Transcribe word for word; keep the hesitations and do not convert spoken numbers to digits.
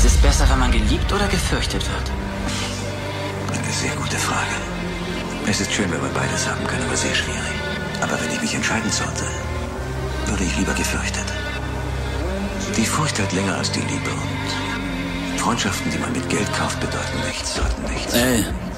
es besser, wenn man geliebt oder gefürchtet wird? Eine sehr gute Frage. Es ist schön, wenn man beides haben kann, aber sehr schwierig. Aber wenn ich mich entscheiden sollte, würde ich lieber gefürchtet. Die Furcht hält länger als die Liebe und Freundschaften, die man mit Geld kauft, bedeuten nichts, sollten nichts. Ey,